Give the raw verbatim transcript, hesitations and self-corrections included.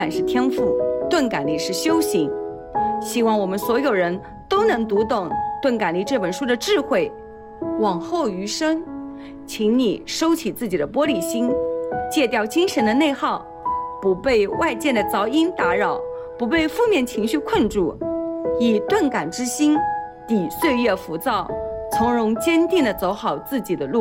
是天赋，钝感力是修行。希望我们所有人都能读懂《钝感力》这本书的智慧。往后余生，请你收起自己的玻璃心，戒掉精神的内耗，不被外界的噪音打扰，不被负面情绪困住，以钝感之心抵岁月浮躁，从容坚定地走好自己的路。